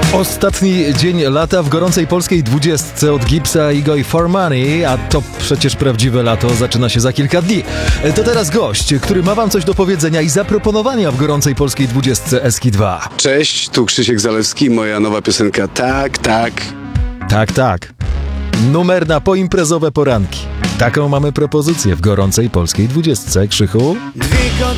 Ostatni dzień lata w gorącej polskiej 20 od Gipsa, Igo i For Money, a to przecież prawdziwe lato zaczyna się za kilka dni. To teraz gość, który ma wam coś do powiedzenia i zaproponowania w gorącej polskiej 20 Eski 2. Cześć, tu Krzysiek Zalewski, moja nowa piosenka Tak, tak. Tak, tak. Numer na poimprezowe poranki. Taką mamy propozycję w gorącej polskiej 20. Krzychu? 2